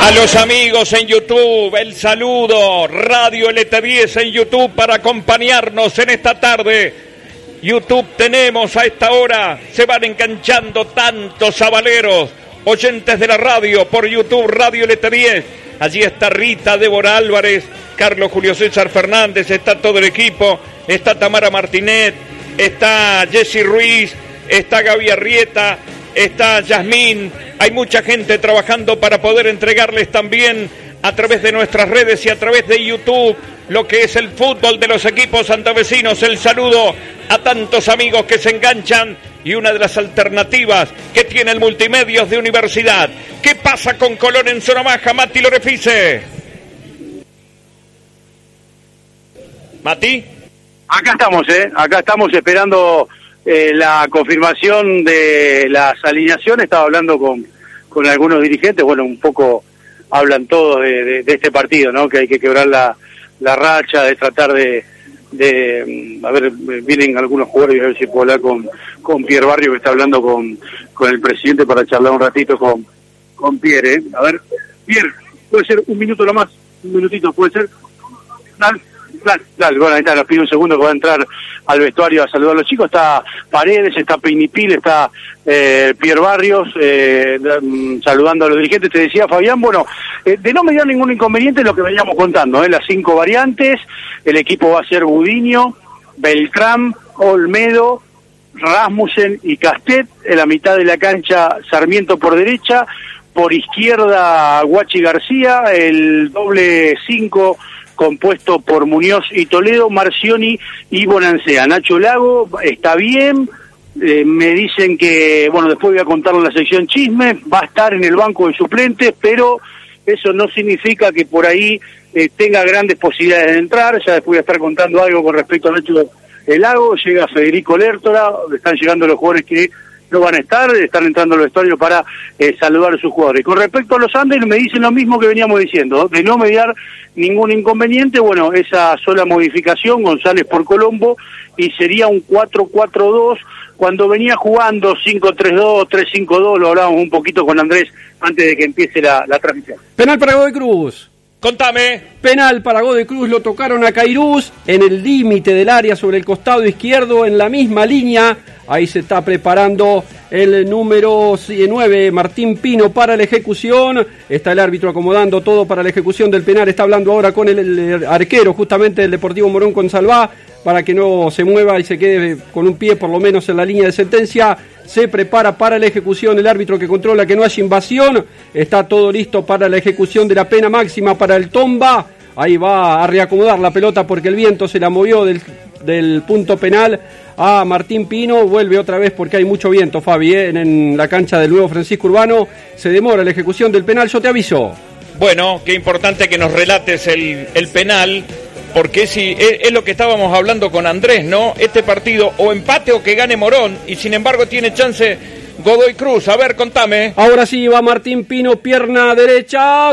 A los amigos en YouTube, el saludo, Radio LT10 en YouTube para acompañarnos en esta tarde. YouTube tenemos a esta hora, se van enganchando tantos sabaleros, oyentes de la radio por YouTube, Radio LT10. Allí está Rita Débora Álvarez, Carlos Julio César Fernández, está todo el equipo, está Tamara Martinet, está Jessy Ruiz, está Gaby Arrieta, está Yasmín. Hay mucha gente trabajando para poder entregarles también a través de nuestras redes y a través de YouTube lo que es el fútbol de los equipos santavecinos. El saludo a tantos amigos que se enganchan y una de las alternativas que tiene el Multimedios de Universidad. ¿Qué pasa con Colón en zona baja? Mati Lorefice. Mati. Acá estamos esperando la confirmación de las alineaciones. Estaba hablando con algunos dirigentes, bueno, un poco hablan todos de este partido, ¿no? Que hay que quebrar la racha, de tratar de a ver, vienen algunos jugadores, a ver si puedo hablar con Pierre Barrio, que está hablando con el presidente para charlar un ratito con Pierre, A ver, Pierre, puede ser un minuto nomás, un minutito, puede ser. Dale, bueno, ahí está, nos pide un segundo que va a entrar al vestuario a saludar a los chicos. Está Paredes, está Pinipil, está Pierre Barrios, saludando a los dirigentes. Te decía, Fabián, bueno, de no mediar ningún inconveniente lo que veníamos contando, las 5 variantes. El equipo va a ser Budiño, Beltrán, Olmedo, Rasmussen y Castet. En la mitad de la cancha, Sarmiento por derecha, por izquierda, Guachi García, el doble 5 compuesto por Muñoz y Toledo, Marcioni y Bonancea. Nacho Lago está bien, me dicen que, bueno, después voy a contarlo en la sección chisme, va a estar en el banco de suplentes, pero eso no significa que por ahí tenga grandes posibilidades de entrar. Ya después voy a estar contando algo con respecto a Nacho Lago. Llega Federico Lertora, están llegando los jugadores que no van a estar, están entrando al vestuario para saludar a sus jugadores. Con respecto a los Andes, me dicen lo mismo que veníamos diciendo, de no mediar ningún inconveniente. Bueno, esa sola modificación, González por Colombo, y sería un 4-4-2, cuando venía jugando 5-3-2, 3-5-2, lo hablábamos un poquito con Andrés antes de que empiece la transmisión. Penal para Godoy Cruz. Contame. Penal para Godoy Cruz, lo tocaron a Cairuz en el límite del área sobre el costado izquierdo, en la misma línea. Ahí se está preparando el número 9, Martín Pino, para la ejecución. Está el árbitro acomodando todo para la ejecución del penal. Está hablando ahora con el arquero justamente del Deportivo Morón Consalvá, para que no se mueva y se quede con un pie por lo menos en la línea de sentencia. Se prepara para la ejecución el árbitro que controla que no haya invasión. Está todo listo para la ejecución de la pena máxima para el Tomba. Ahí va a reacomodar la pelota porque el viento se la movió del punto penal a Martín Pino. Vuelve otra vez porque hay mucho viento, Fabi, en la cancha del nuevo Francisco Urbano. Se demora la ejecución del penal, yo te aviso. Bueno, qué importante que nos relates el penal, porque si es lo que estábamos hablando con Andrés, ¿no? Este partido o empate o que gane Morón, y sin embargo tiene chance Godoy Cruz. A ver, contame. Ahora sí va Martín Pino, pierna derecha,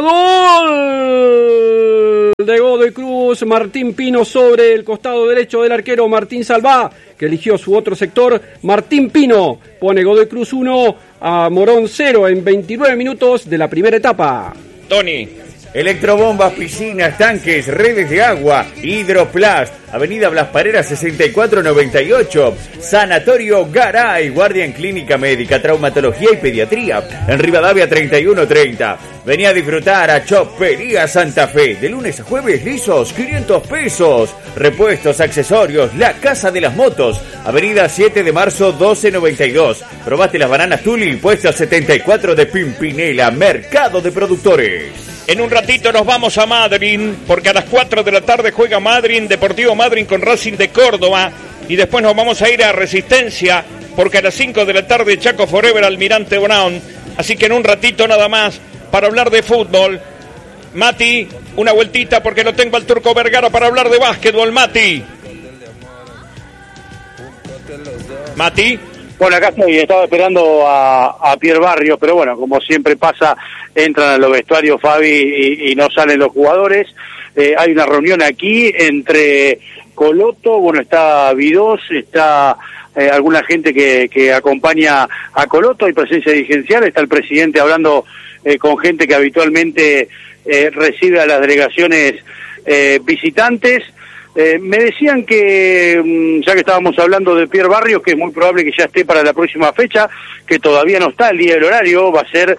gol de Godoy Cruz. Martín Pino sobre el costado derecho del arquero Martín Salvá, que eligió su otro sector. Martín Pino pone Godoy Cruz 1 a Morón 0 en 29 minutos de la primera etapa. Tony. Electrobombas, piscinas, tanques, redes de agua, Hidroplast, Avenida Blas Parera 6498, Sanatorio Garay, guardia en clínica médica, traumatología y pediatría, en Rivadavia 3130. Vení a disfrutar a Chopería Santa Fe, de lunes a jueves lisos, 500 pesos. Repuestos, accesorios, la casa de las motos, Avenida 7 de marzo 1292. Probaste las bananas Tuli, puesto 74 de Pimpinela, Mercado de Productores. En un ratito nos vamos a Madryn, porque a las 4 de la tarde juega Madryn, Deportivo Madryn con Racing de Córdoba, y después nos vamos a ir a Resistencia, porque a las 5 de la tarde Chaco Forever, Almirante Brown. Así que en un ratito nada más para hablar de fútbol. Mati, una vueltita porque lo tengo al Turco Vergara para hablar de básquetbol. Mati. Bueno, acá estoy, estaba esperando a Pierre Barrios, pero bueno, como siempre pasa, entran a los vestuarios, Fabi, y no salen los jugadores. Hay una reunión aquí entre Coloto, bueno, está Vidós, está alguna gente que acompaña a Coloto, hay presencia dirigencial, está el presidente hablando con gente que habitualmente recibe a las delegaciones visitantes. Me decían que, ya que estábamos hablando de Pierre Barrios, que es muy probable que ya esté para la próxima fecha, que todavía no está el día del horario, va a ser,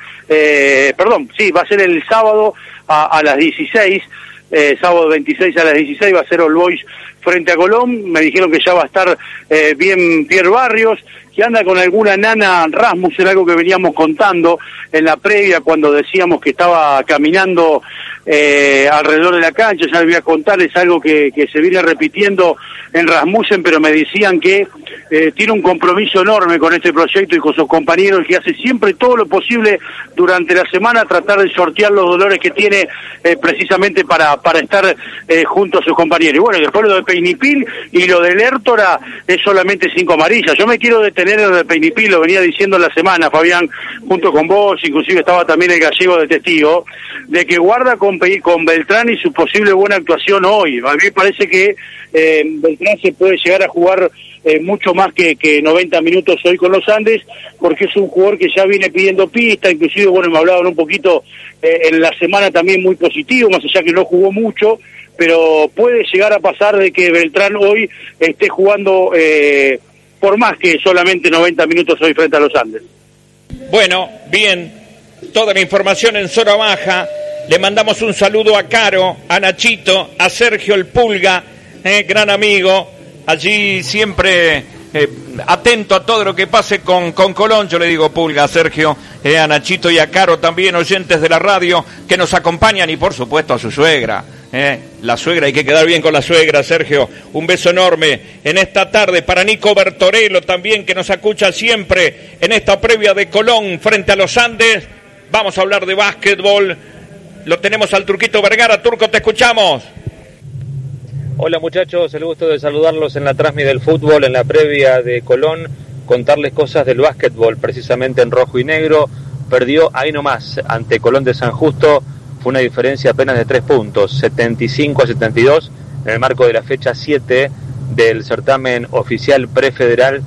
va a ser el sábado a las 16, sábado 26 a las 16 va a ser All Boys frente a Colón. Me dijeron que ya va a estar bien Pierre Barrios, que anda con alguna nana Rasmussen, algo que veníamos contando en la previa cuando decíamos que estaba caminando alrededor de la cancha. Ya les voy a contar, es algo que se viene repitiendo en Rasmussen, pero me decían que tiene un compromiso enorme con este proyecto y con sus compañeros, que hace siempre todo lo posible durante la semana tratar de sortear los dolores que tiene precisamente para estar junto a sus compañeros. Y bueno, después lo de Peñipil y lo de Lertora es solamente 5 amarillas. Yo me quiero detener en lo de Peñipil, lo venía diciendo en la semana, Fabián, junto con vos, inclusive estaba también el gallego de testigo, de que guarda con Beltrán y su posible buena actuación hoy. A mí me parece que Beltrán se puede llegar a jugar mucho más que 90 minutos hoy con los Andes, porque es un jugador que ya viene pidiendo pista, inclusive, bueno, me hablaban un poquito en la semana también muy positivo, más allá que no jugó mucho, pero puede llegar a pasar de que Beltrán hoy esté jugando por más que solamente 90 minutos hoy frente a los Andes. Bueno, bien, toda la información en zona baja. Le mandamos un saludo a Caro, a Nachito, a Sergio el Pulga, gran amigo, allí siempre atento a todo lo que pase con Colón. Yo le digo Pulga, a Sergio, a Nachito y a Caro también, oyentes de la radio que nos acompañan, y por supuesto a su suegra. La suegra, hay que quedar bien con la suegra, Sergio. Un beso enorme en esta tarde para Nico Bertorello también, que nos escucha siempre en esta previa de Colón frente a los Andes. Vamos a hablar de básquetbol. Lo tenemos al Turquito Vergara. Turco, te escuchamos. Hola muchachos, el gusto de saludarlos en la transmisión del fútbol, en la previa de Colón, contarles cosas del básquetbol, precisamente en rojo y negro. Perdió ahí nomás ante Colón de San Justo. Fue una diferencia apenas de 3 puntos, 75-72, en el marco de la fecha 7 del certamen oficial prefederal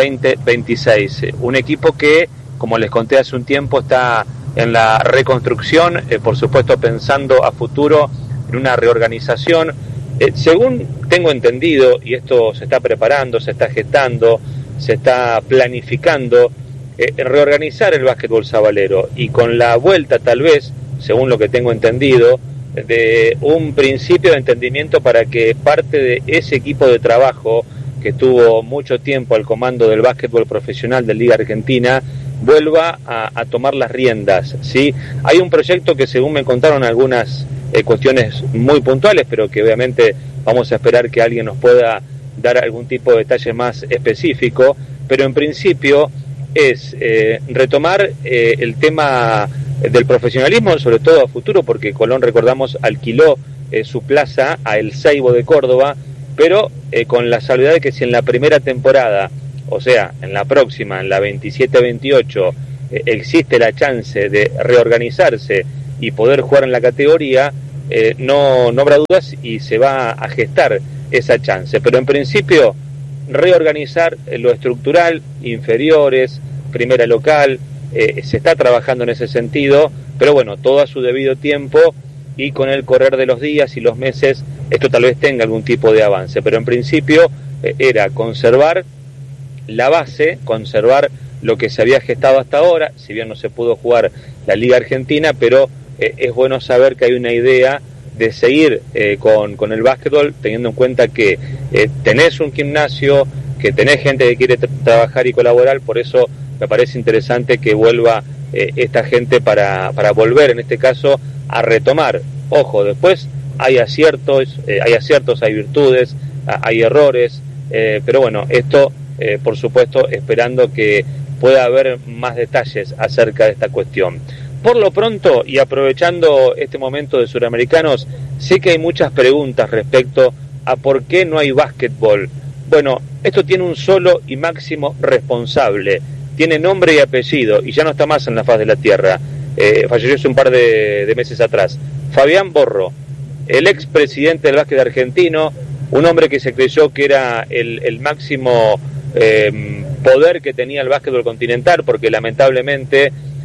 2026. Un equipo que, como les conté hace un tiempo, está en la reconstrucción, por supuesto pensando a futuro en una reorganización. Según tengo entendido, y esto se está preparando, se está gestando, se está planificando, reorganizar el básquetbol sabalero, y con la vuelta tal vez, según lo que tengo entendido, de un principio de entendimiento para que parte de ese equipo de trabajo que tuvo mucho tiempo al comando del básquetbol profesional de Liga Argentina vuelva a tomar las riendas, ¿sí? Hay un proyecto que, según me contaron, algunas cuestiones muy puntuales, pero que obviamente vamos a esperar que alguien nos pueda dar algún tipo de detalle más específico, pero en principio es retomar el tema del profesionalismo, sobre todo a futuro, porque Colón, recordamos, alquiló su plaza a El Seibo de Córdoba, pero con la salvedad de que si en la primera temporada, o sea, en la próxima, en la 27-28, existe la chance de reorganizarse y poder jugar en la categoría, no habrá dudas y se va a gestar esa chance. Pero en principio, reorganizar lo estructural, inferiores, primera local, se está trabajando en ese sentido, pero bueno, todo a su debido tiempo, y con el correr de los días y los meses esto tal vez tenga algún tipo de avance, pero en principio era conservar la base, conservar lo que se había gestado hasta ahora, si bien no se pudo jugar la Liga Argentina, pero es bueno saber que hay una idea de seguir con el básquetbol, teniendo en cuenta que tenés un gimnasio, que tenés gente que quiere trabajar y colaborar. Por eso me parece interesante que vuelva esta gente para volver, en este caso, a retomar. Ojo, después hay aciertos, hay virtudes, hay errores, pero bueno, esto, por supuesto, esperando que pueda haber más detalles acerca de esta cuestión. Por lo pronto, y aprovechando este momento de Suramericanos, sé que hay muchas preguntas respecto a por qué no hay básquetbol. Bueno, esto tiene un solo y máximo responsable, tiene nombre y apellido, y ya no está más en la faz de la tierra. Falleció hace un par de meses atrás. Fabián Borro, el expresidente del básquet argentino, un hombre que se creyó que era el máximo poder que tenía el básquetbol continental, porque lamentablemente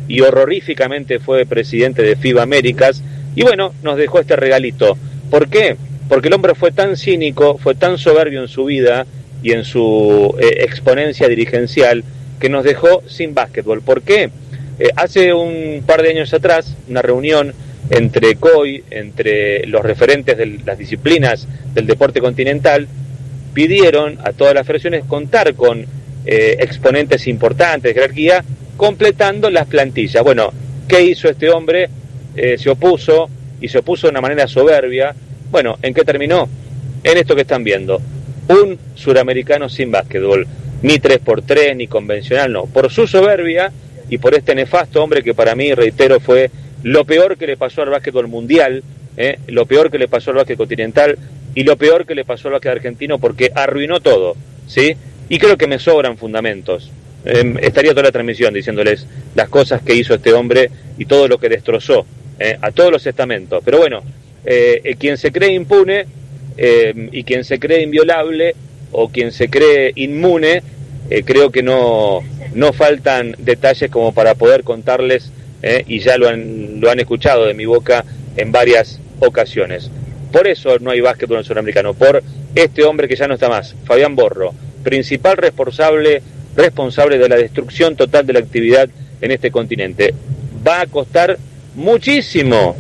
y horroríficamente fue presidente de FIBA Américas, y bueno, nos dejó este regalito. ¿Por qué? Porque el hombre fue tan cínico, fue tan soberbio en su vida y en su exponencia dirigencial, que nos dejó sin básquetbol. ¿Por qué? Hace un par de años atrás, una reunión entre COI, entre los referentes de las disciplinas del deporte continental, pidieron a todas las federaciones contar con exponentes importantes de jerarquía, completando las plantillas. Bueno, ¿qué hizo este hombre? Se opuso, y se opuso de una manera soberbia. Bueno, ¿en qué terminó? En esto que están viendo. Un suramericano sin básquetbol, ni 3x3, ni convencional, no. Por su soberbia y por este nefasto hombre que para mí, reitero, fue lo peor que le pasó al básquetbol mundial, lo peor que le pasó al básquet continental y lo peor que le pasó al básquet argentino, porque arruinó todo, ¿sí? Y creo que me sobran fundamentos. Estaría toda la transmisión diciéndoles las cosas que hizo este hombre y todo lo que destrozó a todos los estamentos. Pero bueno, quien se cree impune y quien se cree inviolable o quien se cree inmune, creo que no faltan detalles como para poder contarles, y ya lo han escuchado de mi boca en varias ocasiones. Por eso no hay básquetbol sudamericano, por este hombre que ya no está más, Fabián Borro, principal responsable de la destrucción total de la actividad en este continente. Va a costar muchísimo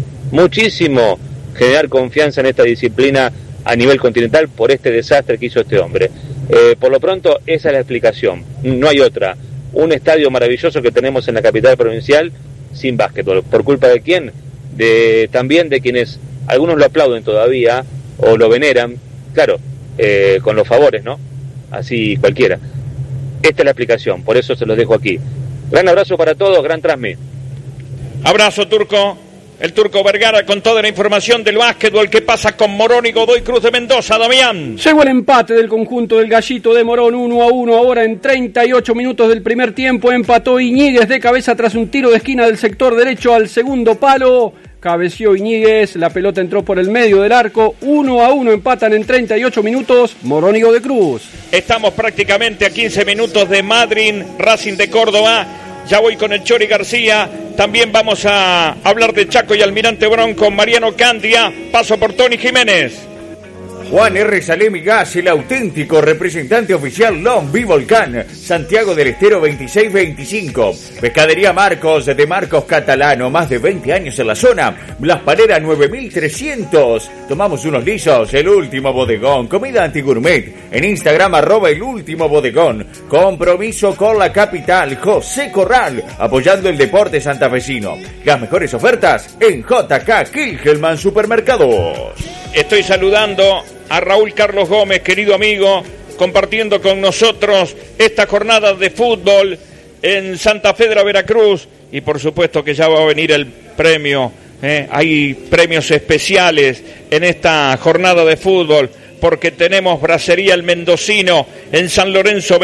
generar confianza en esta disciplina a nivel continental por este desastre que hizo este hombre. Por lo pronto, esa es la explicación, no hay otra. Un estadio maravilloso que tenemos en la capital provincial sin básquetbol. ¿Por culpa de quién? También de quienes algunos lo aplauden todavía o lo veneran, claro, con los favores, ¿no? Así cualquiera. Esta es la explicación, por eso se los dejo aquí. Gran abrazo para todos, gran Transmi. Abrazo, Turco. El Turco Vergara con toda la información del básquetbol. ¿Qué pasa con Morón y Godoy Cruz de Mendoza, Damián? Llegó el empate del conjunto del Gallito de Morón, 1-1. Ahora en 38 minutos del primer tiempo empató Iñiguez de cabeza tras un tiro de esquina del sector derecho al segundo palo. Cabeció Iñiguez, la pelota entró por el medio del arco. 1-1 empatan en 38 minutos Morón y Godoy Cruz. Estamos prácticamente a 15 minutos de Madryn, Racing de Córdoba. Ya voy con el Chori García. También vamos a hablar de Chaco y Almirante Brown con Mariano Candia. Paso por Tony Jiménez. Juan R. Salemi Gas, el auténtico representante oficial Long B Volcán, Santiago del Estero 2625. Pescadería Marcos, de Marcos Catalano, más de 20 años en la zona. Blas Parera 9300. Tomamos unos lisos, El Último Bodegón. Comida antigourmet, en Instagram @El Último Bodegón. Compromiso con la capital, José Corral, apoyando el deporte santafesino. Las mejores ofertas en JK Kilgelman Supermercados. Estoy saludando a Raúl Carlos Gómez, querido amigo, compartiendo con nosotros esta jornada de fútbol en Santa Fedra, Veracruz, y por supuesto que ya va a venir el premio. Hay premios especiales en esta jornada de fútbol, porque tenemos Bracería El Mendocino en San Lorenzo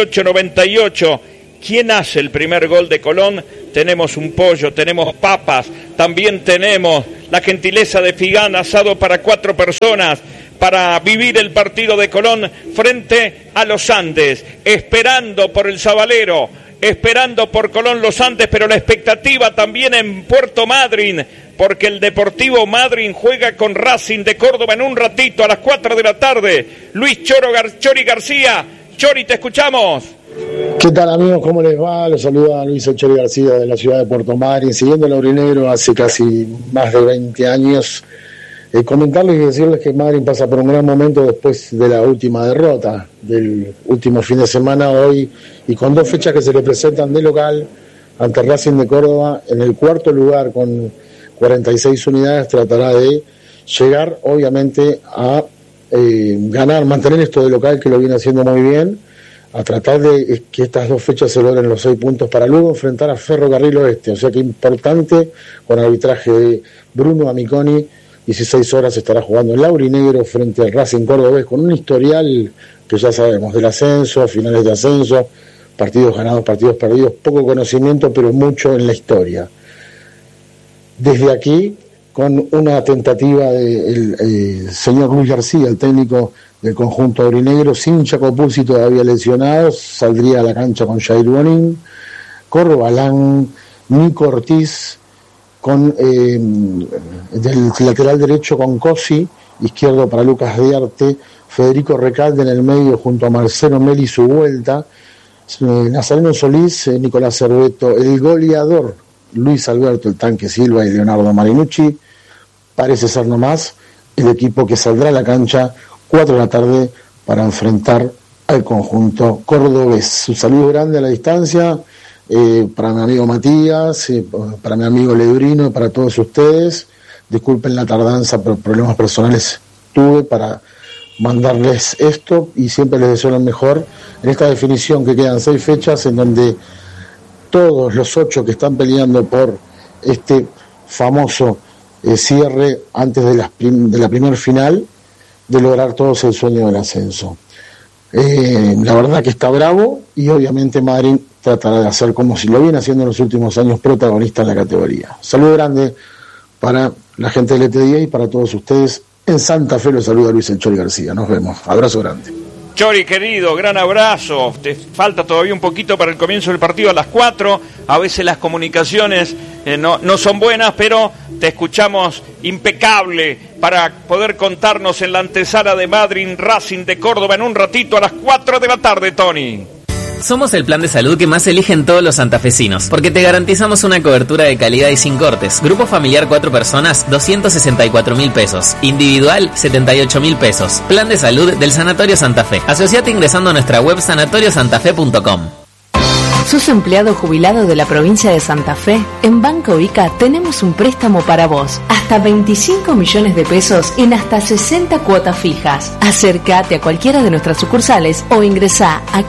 2898. ¿Quién hace el primer gol de Colón? Tenemos un pollo, tenemos papas, también tenemos la gentileza de Figán, asado para 4 personas, para vivir el partido de Colón frente a los Andes, esperando por el Sabalero, esperando por Colón los Andes, pero la expectativa también en Puerto Madryn, porque el Deportivo Madryn juega con Racing de Córdoba en un ratito a las 4 de la tarde. Luis Chori García, Chori, te escuchamos. ¿Qué tal, amigos? ¿Cómo les va? Los saluda Luis Chori García de la ciudad de Puerto Madryn, siguiendo el Aurinegro hace casi más de 20 años. Comentarles y decirles que Madryn pasa por un gran momento después de la última derrota del último fin de semana hoy, y con 2 fechas que se le presentan de local ante Racing de Córdoba en el 4º lugar con 46 unidades. Tratará de llegar obviamente a ganar, mantener esto de local, que lo viene haciendo muy bien, a tratar de que estas 2 fechas se logren los 6 puntos para luego enfrentar a Ferrocarril Oeste. O sea que importante, con arbitraje de Bruno Amiconi. 16 horas estará jugando el Aurinegro frente al Racing Cordobés, con un historial que ya sabemos, del ascenso, finales de ascenso, partidos ganados, partidos perdidos, poco conocimiento, pero mucho en la historia. Desde aquí, con una tentativa del señor Luis García, el técnico del conjunto aurinegro, sin Chacopuzzi todavía lesionado, saldría a la cancha con Jair Bonin, Corbalán, Nico Ortiz, con del lateral derecho con Cosi, izquierdo para Lucas Diarte, Federico Recalde en el medio junto a Marcelo Meli su vuelta, Nazareno Solís, Nicolás Cerveto, el goleador Luis Alberto el Tanque Silva y Leonardo Marinucci. Parece ser nomás el equipo que saldrá a la cancha 4 de la tarde para enfrentar al conjunto cordobés. Un saludo grande a la distancia para mi amigo Matías, para mi amigo Ledurino y para todos ustedes. Disculpen la tardanza, pero problemas personales tuve para mandarles esto y siempre les deseo lo mejor en esta definición que quedan 6 fechas en donde todos los 8 que están peleando por este famoso cierre antes de la primer final, de lograr todos el sueño del ascenso. La verdad que está bravo y obviamente Madrid tratará de hacer como si lo viene haciendo en los últimos años, protagonista en la categoría. Saludo grande para la gente del ET10 y para todos ustedes. En Santa Fe los saluda Luis El Chori García. Nos vemos. Abrazo grande. Chori, querido, gran abrazo. Te falta todavía un poquito para el comienzo del partido a las 4. A veces las comunicaciones no son buenas, pero te escuchamos impecable para poder contarnos en la antesala de Madrid Racing de Córdoba en un ratito a las 4 de la tarde, Tony. Somos el plan de salud que más eligen todos los santafesinos, porque te garantizamos una cobertura de calidad y sin cortes. Grupo familiar 4 personas, 264.000 pesos. Individual, 78.000 pesos. Plan de salud del Sanatorio Santa Fe. Asociate ingresando a nuestra web sanatoriosantafe.com. ¿Sos empleado jubilado de la provincia de Santa Fe? En Banco Ica tenemos un préstamo para vos. Hasta 25 millones de pesos en hasta 60 cuotas fijas. Acércate a cualquiera de nuestras sucursales o ingresá a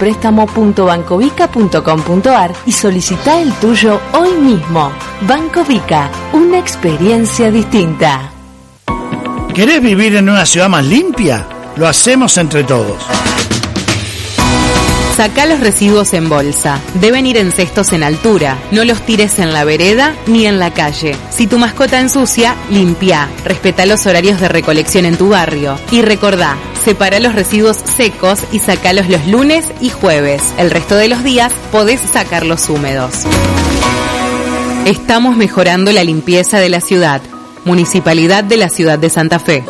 quieromiprestamo.bancovica.com.ar y solicitá el tuyo hoy mismo. Banco Ica, una experiencia distinta. ¿Querés vivir en una ciudad más limpia? Lo hacemos entre todos. Sacá los residuos en bolsa. Deben ir en cestos en altura. No los tires en la vereda ni en la calle. Si tu mascota ensucia, limpia. Respetá los horarios de recolección en tu barrio. Y recordá, separa los residuos secos y sacalos los lunes y jueves. El resto de los días podés sacarlos húmedos. Estamos mejorando la limpieza de la ciudad. Municipalidad de la Ciudad de Santa Fe.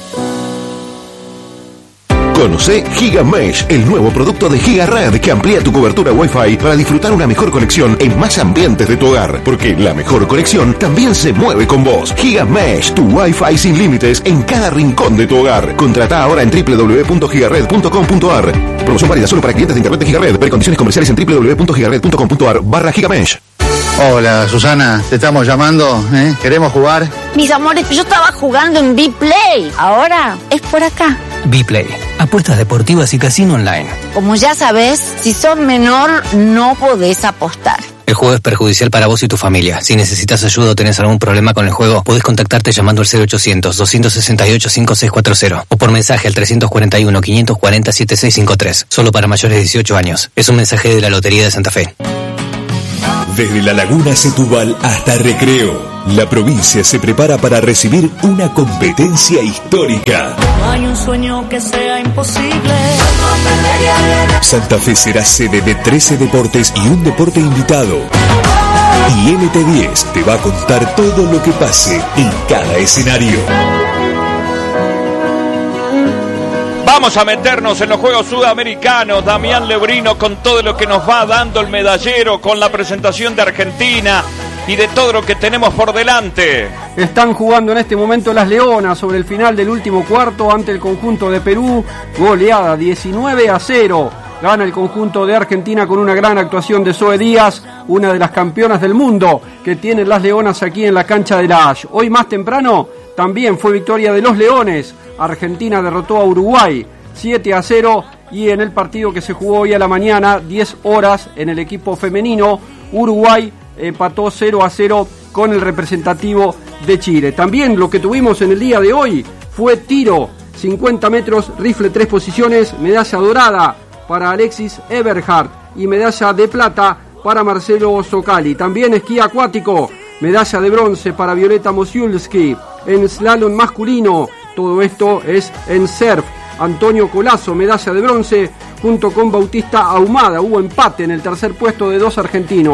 Conoce GigaMesh, el nuevo producto de GigaRed que amplía tu cobertura Wi-Fi para disfrutar una mejor conexión en más ambientes de tu hogar, porque la mejor conexión también se mueve con vos. GigaMesh, tu Wi-Fi sin límites en cada rincón de tu hogar. Contrata ahora en www.gigared.com.ar. Promoción válida solo para clientes de internet de GigaRed. Ver condiciones comerciales en www.gigared.com.ar/GigaMesh. Hola, Susana, te estamos llamando, ¿Queremos jugar? Mis amores, yo estaba jugando en Bplay. Ahora es por acá. Bplay, apuestas deportivas y casino online. Como ya sabes, si sos menor, no podés apostar. El juego es perjudicial para vos y tu familia. Si necesitas ayuda o tenés algún problema con el juego, podés contactarte llamando al 0800-268-5640 o por mensaje al 341-540-7653. Solo para mayores de 18 años. Es un mensaje de la Lotería de Santa Fe. Desde la Laguna Setúbal hasta Recreo, la provincia se prepara para recibir una competencia histórica. No hay un sueño que sea imposible. Santa Fe será sede de 13 deportes y un deporte invitado. Y LT10 te va a contar todo lo que pase en cada escenario. Vamos a meternos en los Juegos Sudamericanos. Damián Lebrino con todo lo que nos va dando el medallero, con la presentación de Argentina y de todo lo que tenemos por delante. Están jugando en este momento las Leonas sobre el final del último cuarto ante el conjunto de Perú. Goleada 19-0. Gana el conjunto de Argentina con una gran actuación de Zoe Díaz, una de las campeonas del mundo que tienen las Leonas aquí en la cancha de la Ash. Hoy más temprano también fue victoria de los Leones. Argentina derrotó a Uruguay 7-0 y en el partido que se jugó hoy a la mañana, 10 horas, en el equipo femenino, Uruguay empató 0-0 con el representativo de Chile. También lo que tuvimos en el día de hoy fue tiro, 50 metros, rifle 3 posiciones, medalla dorada para Alexis Eberhardt y medalla de plata para Marcelo Socali. También esquí acuático, medalla de bronce para Violeta Mosiulski. En slalom masculino, todo esto es en surf. Antonio Colazo, medalla de bronce, junto con Bautista Ahumada. Hubo empate en el tercer puesto de 2 argentinos.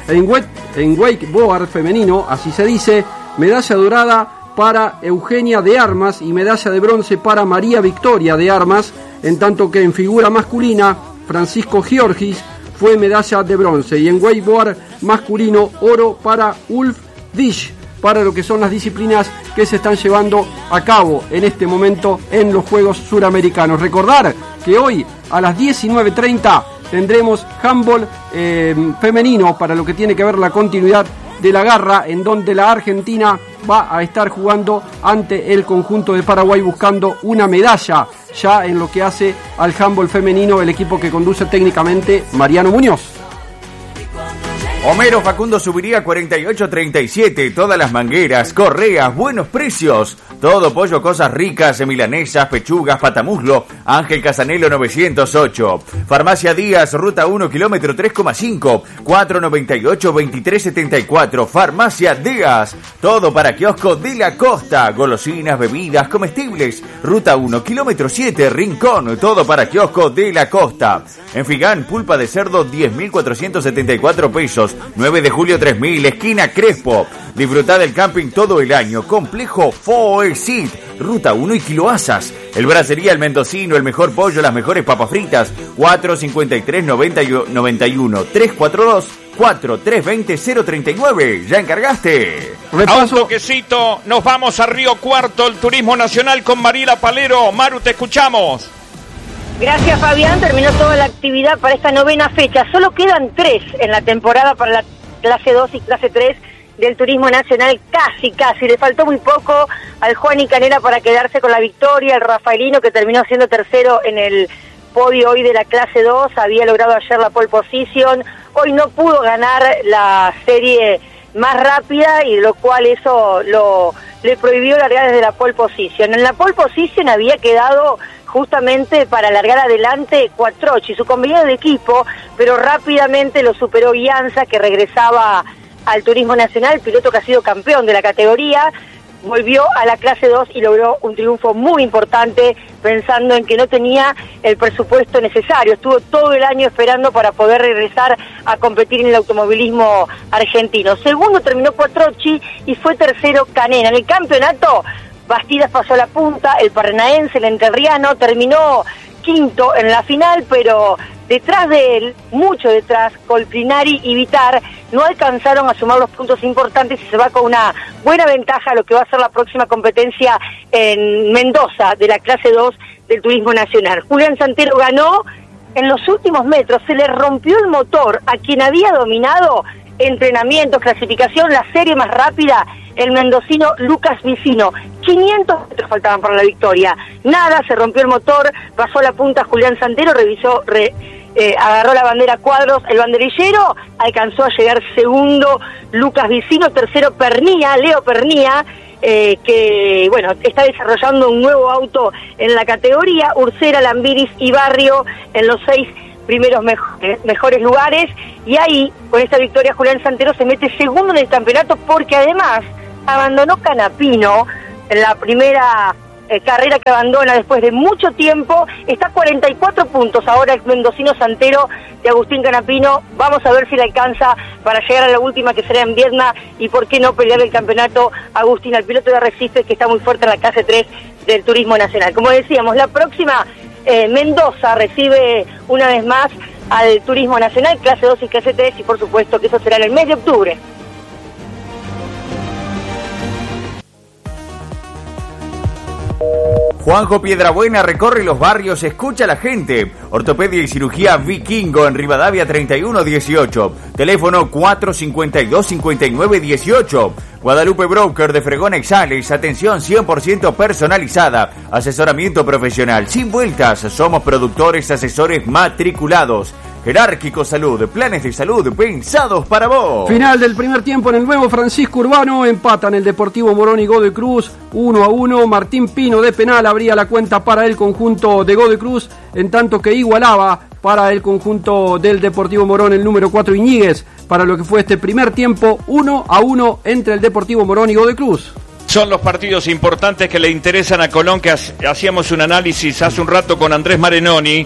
En wakeboard femenino, así se dice, medalla dorada para Eugenia de Armas y medalla de bronce para María Victoria de Armas, en tanto que en figura masculina, Francisco Giorgis fue medalla de bronce, y en wakeboard masculino, oro para Ulf Dish, para lo que son las disciplinas que se están llevando a cabo en este momento en los Juegos Suramericanos. Recordar que hoy a las 19:30 tendremos handball femenino para lo que tiene que ver la continuidad de la garra, en donde la Argentina va a estar jugando ante el conjunto de Paraguay buscando una medalla ya en lo que hace al handball femenino, el equipo que conduce técnicamente Mariano Muñoz. Homero Facundo Subiría 4837, todas las mangueras, correas, buenos precios, todo pollo, cosas ricas, milanesas, pechugas, patamuslo, Ángel Casanelo 908, Farmacia Díaz, Ruta 1, kilómetro 3,5, 498-2374, Farmacia Díaz, todo para kiosco de la costa, golosinas, bebidas, comestibles, Ruta 1, kilómetro 7, Rincón, todo para kiosco de la costa. En Figán, pulpa de cerdo 10.474 pesos, 9 de julio 3000, esquina Crespo. Disfrutá del camping todo el año. Complejo Foesit, Ruta 1 y Kiloasas. El Bracería El Mendocino, el mejor pollo, las mejores papas fritas. 453-91, 342-4320-039. ¿Ya encargaste? A un toquecito, nos vamos a Río Cuarto, el Turismo Nacional con Mariela Palero. Maru, te escuchamos. Gracias, Fabián. Terminó toda la actividad para esta 9ª fecha. Solo quedan 3 en la temporada para la clase 2 y clase 3 del Turismo Nacional. Casi. Le faltó muy poco al Juan y Canela para quedarse con la victoria. El rafaelino, que terminó siendo tercero en el podio hoy de la clase 2, había logrado ayer la pole position. Hoy no pudo ganar la serie más rápida, y lo cual eso le prohibió largar desde la pole position. En la pole position había quedado justamente para largar adelante Quattrochi, su compañero de equipo, pero rápidamente lo superó Ianza, que regresaba al Turismo Nacional, piloto que ha sido campeón de la categoría. Volvió a la clase 2 y logró un triunfo muy importante, pensando en que no tenía el presupuesto necesario. Estuvo todo el año esperando para poder regresar a competir en el automovilismo argentino. Segundo terminó Quattrochi y fue tercero Canena. En el campeonato, Bastidas pasó la punta, el paranaense, el entrerriano, terminó quinto en la final, pero detrás de él, mucho detrás, Colpinari y Vitar no alcanzaron a sumar los puntos importantes, y se va con una buena ventaja a lo que va a ser la próxima competencia en Mendoza de la clase 2 del Turismo Nacional. Julián Santero ganó en los últimos metros, se le rompió el motor a quien había dominado entrenamientos, clasificación, la serie más rápida, el mendocino Lucas Vicino. 500 metros faltaban para la victoria. Nada, se rompió el motor, pasó la punta Julián Santero, agarró la bandera Cuadros, el banderillero, alcanzó a llegar segundo Lucas Vicino, tercero Leo Pernía, que bueno, está desarrollando un nuevo auto en la categoría. Ursera, Lambiris y Barrio en los 6 primeros mejores lugares, y ahí, con esta victoria, Julián Santero se mete segundo en el campeonato, porque además abandonó Canapino en la primera carrera que abandona después de mucho tiempo. Está a 44 puntos ahora el mendocino Santero de Agustín Canapino. Vamos a ver si le alcanza para llegar a la última, que será en Viedma, y por qué no pelear el campeonato Agustín, al piloto de Arrecife, que está muy fuerte en la clase 3 del Turismo Nacional. Como decíamos, la próxima Mendoza recibe una vez más al Turismo Nacional, clase 2 y clase 3, y por supuesto que eso será en el mes de octubre. Juanjo Piedrabuena recorre los barrios, escucha a la gente. Ortopedia y cirugía Vikingo en Rivadavia 3118. Teléfono 452-5918. Guadalupe Broker de Fregón Exales. Atención 100% personalizada. Asesoramiento profesional sin vueltas. Somos productores, asesores matriculados. Jerárquico Salud, planes de salud pensados para vos. Final del primer tiempo en el nuevo Francisco Urbano. Empatan el Deportivo Morón y Godoy Cruz 1-1. Martín Pino de penal abría la cuenta para el conjunto de Godoy Cruz, en tanto que igualaba para el conjunto del Deportivo Morón el número 4 Iñiguez, para lo que fue este primer tiempo 1-1 entre el Deportivo Morón y Godoy Cruz. Son los partidos importantes que le interesan a Colón, que hacíamos un análisis hace un rato con Andrés Marenoni.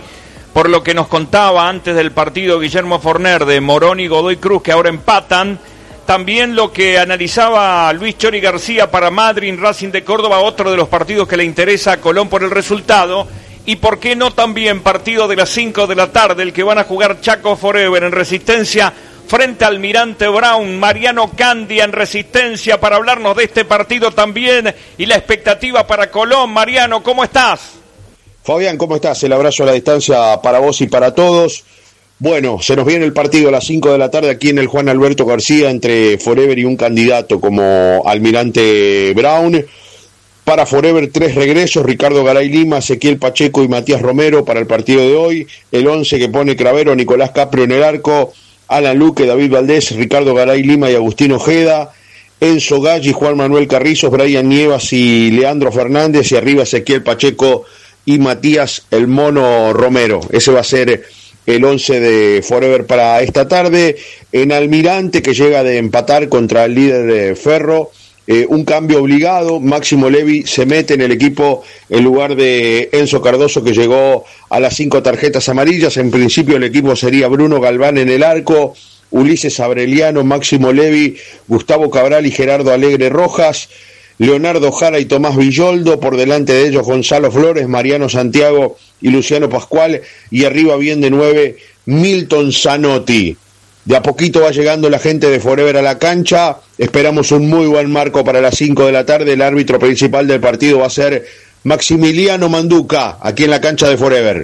por lo que nos contaba antes del partido Guillermo Forner de Morón y Godoy Cruz, que ahora empatan. También lo que analizaba Luis Chori García para Madrid, Racing de Córdoba, otro de los partidos que le interesa a Colón por el resultado. Y por qué no también partido de las 5 de la tarde, el que van a jugar Chaco Forever en Resistencia frente al Almirante Brown. Mariano Candia en Resistencia para hablarnos de este partido también y la expectativa para Colón. Mariano, ¿cómo estás? Fabián, ¿cómo estás? El abrazo a la distancia para vos y para todos. Bueno, se nos viene el partido a las 5 de la tarde aquí en el Juan Alberto García entre Forever y un candidato como Almirante Brown. Para Forever 3 regresos, Ricardo Garay Lima, Ezequiel Pacheco y Matías Romero para el partido de hoy. El 11 que pone Cravero, Nicolás Caprio en el arco, Alan Luque, David Valdés, Ricardo Garay Lima y Agustín Ojeda, Enzo Galli, Juan Manuel Carrizos, Brian Nievas y Leandro Fernández, y arriba Ezequiel Pacheco y Matías El Mono Romero. Ese va a ser el 11 de Forever para esta tarde. En Almirante, que llega de empatar contra el líder Ferro, un cambio obligado. Máximo Levi se mete en el equipo en lugar de Enzo Cardoso, que llegó a las 5 tarjetas amarillas. En principio el equipo sería Bruno Galván en el arco, Ulises Abreliano, Máximo Levi, Gustavo Cabral y Gerardo Alegre Rojas, Leonardo Jara y Tomás Villoldo, por delante de ellos Gonzalo Flores, Mariano Santiago y Luciano Pascual, y arriba bien de 9 Milton Zanotti. De a poquito va llegando la gente de Forever a la cancha. Esperamos un muy buen marco para las 5 de la tarde. El árbitro principal del partido va a ser Maximiliano Manduca, aquí en la cancha de Forever.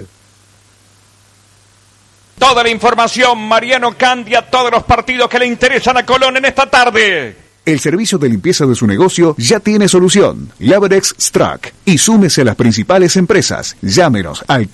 Toda la información, Mariano Candia, todos los partidos que le interesan a Colón en esta tarde. El servicio de limpieza de su negocio ya tiene solución. Laberex Strack. Y súmese a las principales empresas. Llámenos al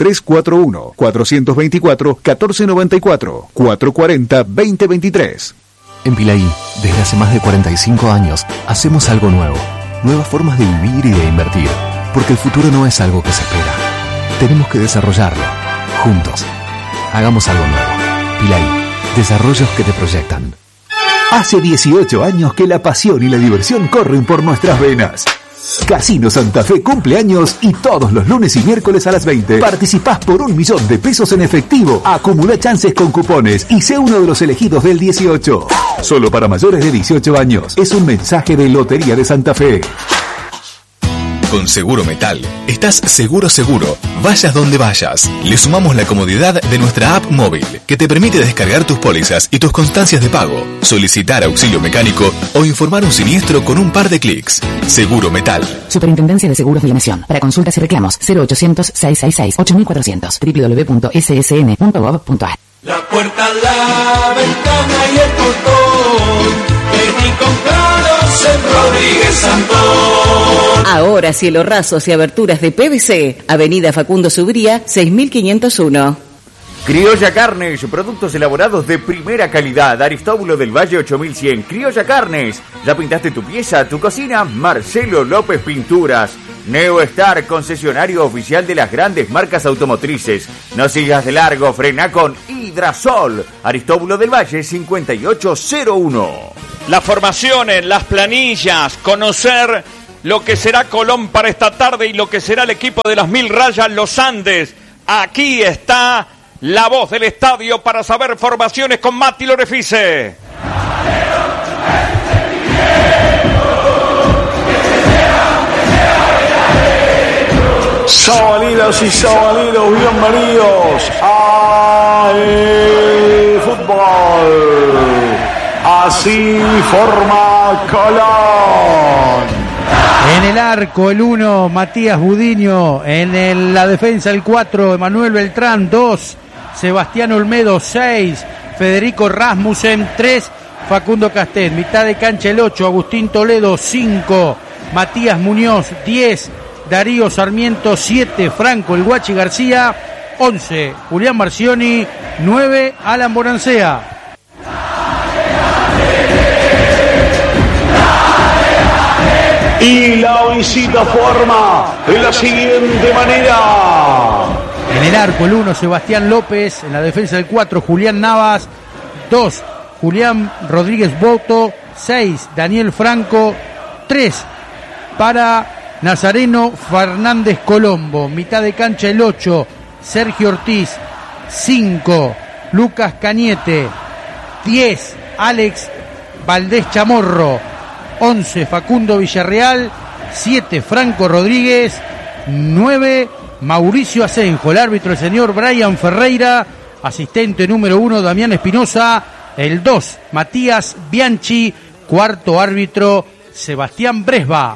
341-424-1494, 440-2023. En Pilaí, desde hace más de 45 años, hacemos algo nuevo. Nuevas formas de vivir y de invertir. Porque el futuro no es algo que se espera. Tenemos que desarrollarlo. Juntos. Hagamos algo nuevo. Pilaí. Desarrollos que te proyectan. Hace 18 años que la pasión y la diversión corren por nuestras venas. Casino Santa Fe cumple años y todos los lunes y miércoles a las 20 participás por 1 millón de pesos en efectivo. Acumula chances con cupones y sé uno de los elegidos del 18. Solo para mayores de 18 años. Es un mensaje de Lotería de Santa Fe. Con Seguro Metal, estás seguro, vayas donde vayas. Le sumamos la comodidad de nuestra app móvil, que te permite descargar tus pólizas y tus constancias de pago, solicitar auxilio mecánico o informar un siniestro con un par de clics. Seguro Metal. Superintendencia de Seguros de la Nación. Para consultas y reclamos, 0800-666-8400, www.ssn.gov.ar. La puerta, la ventana y el portón. Vení con Carlos en Rodríguez Santón. Ahora cielo rasos y aberturas de PVC. Avenida Facundo Subría, 6501. Criolla Carnes, productos elaborados de primera calidad. Aristóbulo del Valle 8100. Criolla Carnes. ¿Ya pintaste tu pieza, tu cocina? Marcelo López Pinturas. Neostar, concesionario oficial de las grandes marcas automotrices. No sigas de largo, frena con Hidrasol. Aristóbulo del Valle 5801. Las formaciones, las planillas, conocer lo que será Colón para esta tarde y lo que será el equipo de las 1000 rayas Los Andes. Aquí está la voz del estadio para saber formaciones con Mati Lorefice. Sabalidas y sabalidos, bienvenidos a el fútbol. Así forma Colón. En el arco el 1, Matías Budiño. En la defensa el 4, Emanuel Beltrán. 2, Sebastián Olmedo. 6, Federico Rasmussen. 3, Facundo Castet. Mitad de cancha el 8, Agustín Toledo. 5, Matías Muñoz. 10, Darío Sarmiento. 7, Franco el Guachi García. 11, Julián Marcioni. 9, Alan Bonancea. Y la visita forma de la siguiente manera. En el arco el 1, Sebastián López. En la defensa el 4, Julián Navas. 2, Julián Rodríguez Boto. 6, Daniel Franco. 3, para Nazareno Fernández Colombo. Mitad de cancha el 8, Sergio Ortiz. 5, Lucas Cañete. 10, Alex Valdés Chamorro. 11, Facundo Villarreal. 7, Franco Rodríguez. 9, Mauricio Asenjo. El árbitro, el señor Brian Ferreira. Asistente número 1, Damián Espinosa. El 2, Matías Bianchi. Cuarto árbitro, Sebastián Bresba.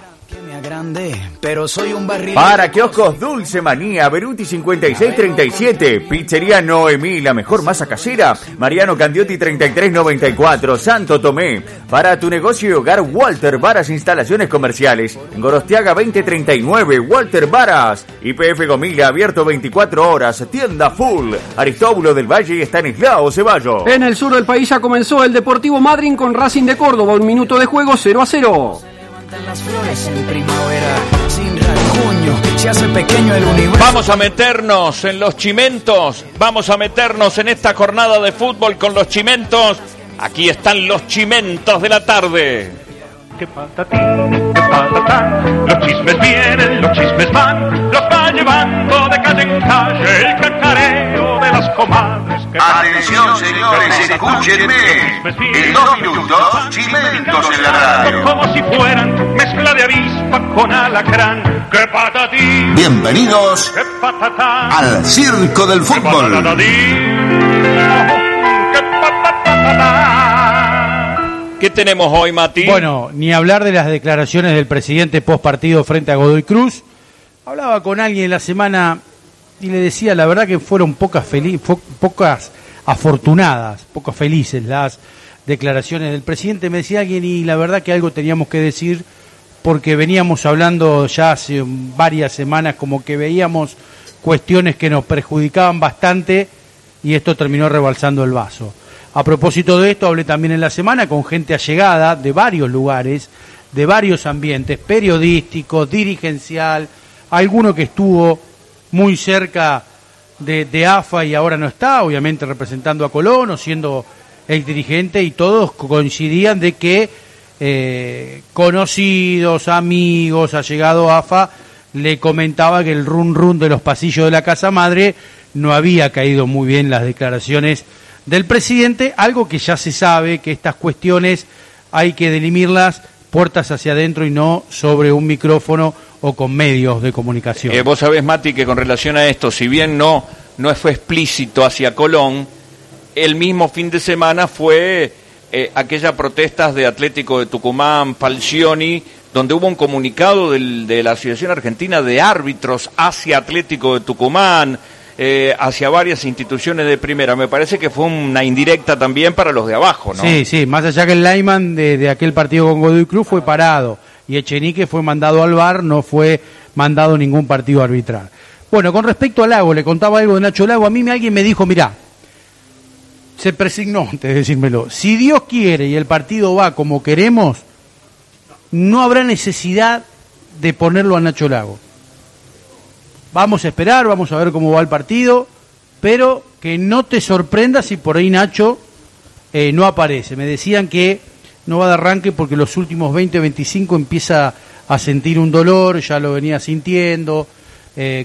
Pero soy un barril. Para kioscos Dulce Manía, Beruti 5637, Pizzería Noemí, la mejor masa casera, Mariano Candiotti 3394, Santo Tomé. Para tu negocio y hogar, Walter Varas Instalaciones Comerciales, en Gorostiaga 2039, Walter Varas. YPF Gomila, abierto 24 horas, tienda full, Aristóbulo del Valle y Estanislao Ceballos. En el sur del país ya comenzó el Deportivo Madryn con Racing de Córdoba, 1 minuto de juego, 0-0. Las flores en primavera, sin rasguño, se hace pequeño el universo. Vamos a meternos en los chimentos, vamos a meternos en esta jornada de fútbol con los chimentos. Aquí están los chimentos de la tarde. Qué patatín, qué patatán, los chismes vienen, los chismes van, los va llevando de calle en calle el cacareo de las comadres. Atención señores, escúchenme, en 2 minutos, chimentos en la radio. Como si fueran mezcla de avispa con alacrán. Qué patatín, bienvenidos qué patatán, al Circo del Fútbol. Qué patatín, qué patatán. ¿Qué tenemos hoy, Mati? Bueno, ni hablar de las declaraciones del presidente post partido frente a Godoy Cruz. Hablaba con alguien la semana y le decía, la verdad que fueron pocas afortunadas, pocas felices las declaraciones del presidente. Me decía alguien, y la verdad que algo teníamos que decir, porque veníamos hablando ya hace varias semanas como que veíamos cuestiones que nos perjudicaban bastante y esto terminó rebalsando el vaso. A propósito de esto, hablé también en la semana con gente allegada de varios lugares, de varios ambientes, periodístico, dirigencial, alguno que estuvo muy cerca de AFA y ahora no está, obviamente representando a Colón o siendo el dirigente, y todos coincidían de que conocidos, amigos, allegados a AFA, le comentaba que el run de los pasillos de la Casa Madre no había caído muy bien las declaraciones del presidente, algo que ya se sabe, que estas cuestiones hay que delimirlas puertas hacia adentro y no sobre un micrófono o con medios de comunicación. Vos sabés, Mati, que con relación a esto, si bien no fue explícito hacia Colón, el mismo fin de semana fue aquellas protestas de Atlético de Tucumán, Falcioni, donde hubo un comunicado de la Asociación Argentina de Árbitros hacia Atlético de Tucumán, hacia varias instituciones de primera. Me parece que fue una indirecta también para los de abajo, ¿no? Sí, más allá que el lineman de aquel partido con Godoy Cruz fue parado y Echenique fue mandado al VAR, no fue mandado ningún partido arbitral. Bueno, con respecto a Lago, le contaba algo de Nacho Lago. A mí alguien me dijo, mirá, se presignó antes de decírmelo, si Dios quiere y el partido va como queremos, no habrá necesidad de ponerlo a Nacho Lago. Vamos a esperar, vamos a ver cómo va el partido, pero que no te sorprenda si por ahí Nacho no aparece. Me decían que no va de arranque porque los últimos 20, 25 empieza a sentir un dolor, ya lo venía sintiendo,